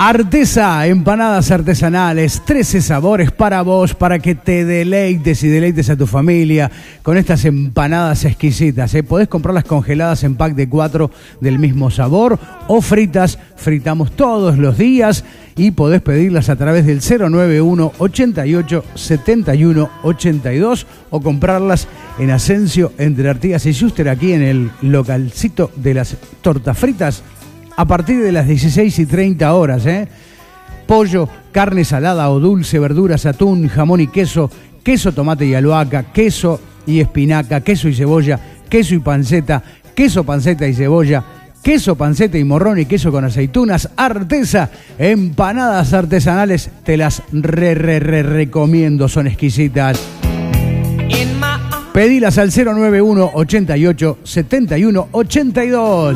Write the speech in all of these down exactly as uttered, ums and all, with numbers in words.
Artesa, empanadas artesanales, trece sabores para vos, para que te deleites y deleites a tu familia con estas empanadas exquisitas, ¿eh? Podés comprarlas congeladas en pack de cuatro del mismo sabor o fritas, fritamos todos los días y podés pedirlas a través del cero nueve uno, ochenta y ocho, setenta y uno, ochenta y dos o comprarlas en Asensio entre Artigas y Schuster, aquí en el localcito de las tortas fritas. A partir de las dieciséis y treinta horas, ¿eh? Pollo, carne salada o dulce, verduras, atún, jamón y queso, queso, tomate y albahaca, queso y espinaca, queso y cebolla, queso y panceta, queso, panceta y cebolla, queso, panceta y morrón y queso con aceitunas. Artesa, empanadas artesanales, te las re, re, re recomiendo, son exquisitas. Pedilas al cero nueve uno, ochenta y ocho, setenta y uno, ochenta y dos.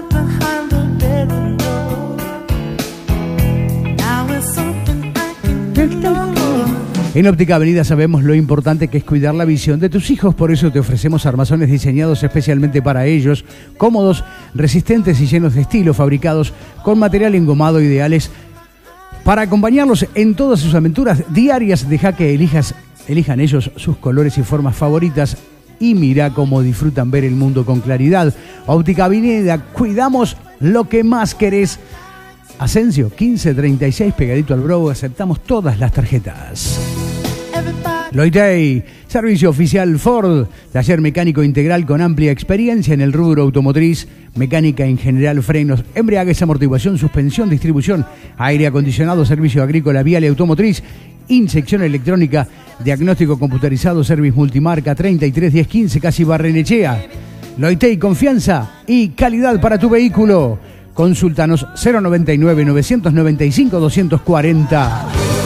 En Óptica Avenida sabemos lo importante que es cuidar la visión de tus hijos, por eso te ofrecemos armazones diseñados especialmente para ellos, cómodos, resistentes y llenos de estilo, fabricados con material engomado ideales para acompañarlos en todas sus aventuras diarias. Deja que elijas, elijan ellos sus colores y formas favoritas y mira cómo disfrutan ver el mundo con claridad. Óptica Avenida, cuidamos lo que más querés. Asensio quince treinta y seis, pegadito al Brow, aceptamos todas las tarjetas. Loitei, servicio oficial Ford, taller mecánico integral con amplia experiencia en el rubro automotriz, mecánica en general, frenos, embriagues, amortiguación, suspensión, distribución, aire acondicionado, servicio agrícola, vial y automotriz, inyección electrónica, diagnóstico computarizado, service multimarca, treinta y tres diez quince, casi Barrenechea. Loitei, confianza y calidad para tu vehículo. Consúltanos cero noventa y nueve, novecientos noventa y cinco, doscientos cuarenta.